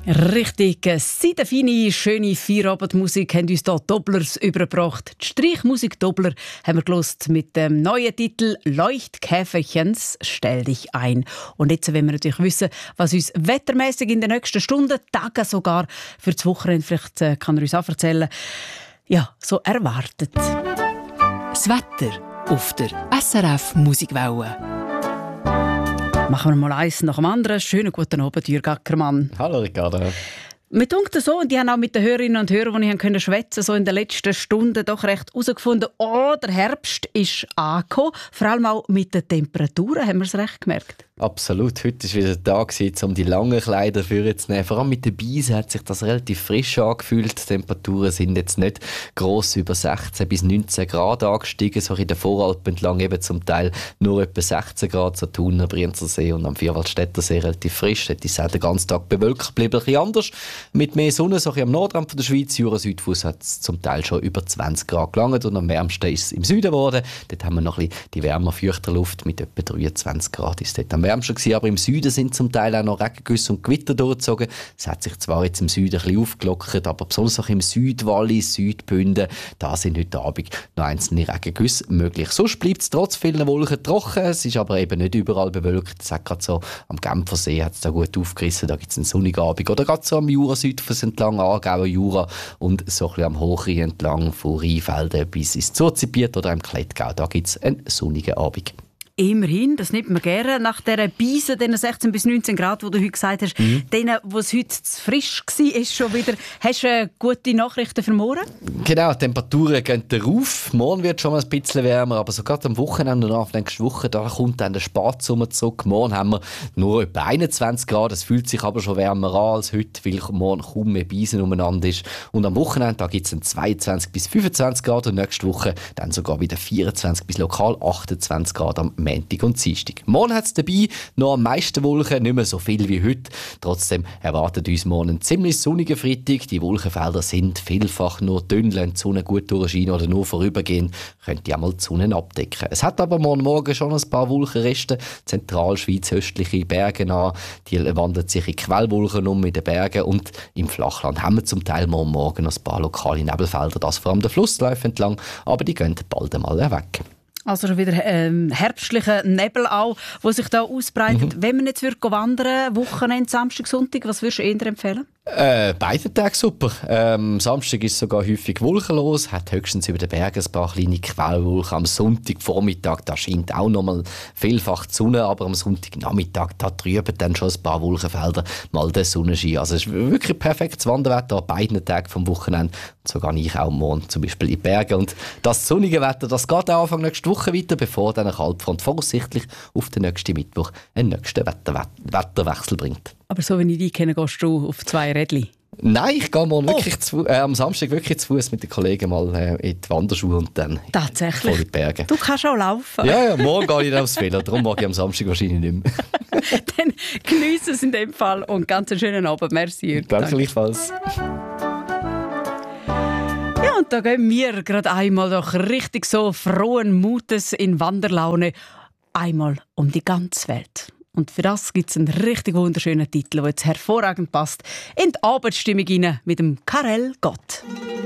Richtig, seitenfeine, schöne Feierabendmusik haben uns hier Dobblers übergebracht. Die Streichmusik Dobbler haben wir gehört mit dem neuen Titel «Leuchtkäferchens, stell dich ein». Und jetzt wollen wir natürlich wissen, was uns wettermäßig in den nächsten Stunden, Tagen sogar für das Wochenende, vielleicht kann er uns auch erzählen, ja, so erwartet. Das Wetter auf der SRF Musikwelle. Machen wir mal eins nach dem anderen. Schönen guten Abend, Jürg Ackermann. Hallo Ricardo. Mir denkt so, und die haben auch mit den Hörerinnen und Hörern, die ich schwätzen, so in den letzten Stunden doch recht herausgefunden, der Herbst ist angekommen. Vor allem auch mit den Temperaturen haben wir es recht gemerkt. Absolut. Heute war wieder der Tag, um die langen Kleider vorzunehmen. Vor allem mit den Beisen hat sich das relativ frisch angefühlt. Die Temperaturen sind jetzt nicht gross über 16 bis 19 Grad angestiegen. So in den Voralpen entlang eben zum Teil nur etwa 16 Grad, so Thuner, Brienzersee und am Vierwaldstättersee relativ frisch. Dort ist es den ganzen Tag bewölkt, bleibt ein bisschen anders. Mit mehr Sonne, so am Nordrand von der Schweiz, Jura-Südfuss, hat es zum Teil schon über 20 Grad gelangt und am wärmsten ist es im Süden geworden. Dort haben wir noch ein bisschen die wärmer, feuchter Luft mit etwa 23 Grad ist dort am wärmsten gewesen. Aber im Süden sind zum Teil auch noch Regengüsse und Gewitter durchgezogen. Es hat sich zwar jetzt im Süden ein bisschen aufgelockert, aber besonders auch im Südwallis, Südbünden, da sind heute Abend noch einzelne Regengüsse möglich. Sonst bleibt es trotz vielen Wolken trocken. Es ist aber eben nicht überall bewölkt. Es hat gerade so am Genfersee hat es da gut aufgerissen. Da gibt es einen sonnigen Abend. Oder gerade so am Jura-Südfuss entlang, Aargauer Jura und so ein bisschen am Hochrhein entlang von Rheinfelden bis ins Zurzipiet oder im Klettgau. Da gibt es einen sonnigen Abend. Immerhin, das nimmt man gerne. Nach dieser Beise, diesen 16 bis 19 Grad, die du heute gesagt hast, denen, wo es heute zu frisch war, ist schon wieder. Hast du gute Nachrichten für morgen? Genau, die Temperaturen gehen rauf. Morgen wird schon mal ein bisschen wärmer, aber so gerade am Wochenende und nach nächste Woche, da kommt dann der Spätsommer zurück. Morgen haben wir nur etwa 21 Grad. Es fühlt sich aber schon wärmer an als heute, weil morgen kaum mehr Beisen umeinander ist. Und am Wochenende gibt es 22 bis 25 Grad und nächste Woche dann sogar wieder 24 bis lokal 28 Grad am Montag und Dienstag. Morgen hat es dabei noch am meisten Wolken, nicht mehr so viel wie heute. Trotzdem erwartet uns morgen ein ziemlich sonniger Freitag. Die Wolkenfelder sind vielfach nur dünn, lassen die Sonne gut durchscheinen oder nur vorübergehend, könnte auch mal die Sonne abdecken. Es hat aber morgen schon ein paar Wolkenreste. Zentralschweiz, östliche Berge an, die wandeln sich in Quellwolken um in den Bergen und im Flachland haben wir zum Teil morgen noch ein paar lokale Nebelfelder, das vor allem der Flussläufe entlang, aber die gehen bald einmal weg. Also schon wieder herbstlicher Nebel auch, der sich da ausbreitet. Wenn man jetzt wandern Wochenende, Samstag, Sonntag, was würdest du eher empfehlen? Beide Tage super. Samstag ist sogar häufig wolkenlos, hat höchstens über den Bergen ein paar kleine Quellwolken. Am Sonntagvormittag, da scheint auch noch mal vielfach die Sonne, aber am Sonntagnachmittag, da trüben dann schon ein paar Wolkenfelder mal den Sonnenschein. Also es ist wirklich perfektes Wanderwetter an beiden Tagen vom Wochenende. So gehe ich auch morgen zum Beispiel in die Berge. Und das sonnige Wetter, das geht auch Anfang nächste Woche weiter, bevor dann eine Kaltfront voraussichtlich auf den nächsten Mittwoch einen nächsten Wetterwechsel bringt. Aber so wie ich dich kenne, gehst du auf 2 Rädchen? Nein, ich gehe morgen wirklich am Samstag wirklich zu Fuß mit den Kollegen mal in die Wanderschuhe und dann tatsächlich vor die Berge. Du kannst auch laufen. Ja, morgen gehe ich dann aufs Velo. Darum mag ich am Samstag wahrscheinlich nicht mehr. Dann genieße es in dem Fall und ganz einen schönen Abend. Merci, Jürg. Danke gleichfalls. Ja, und da gehen wir gerade einmal doch richtig so frohen Mutes in Wanderlaune. Einmal um die ganze Welt. Und für das gibt es einen richtig wunderschönen Titel, der jetzt hervorragend passt in die Abendstimmung rein mit dem Karel Gott.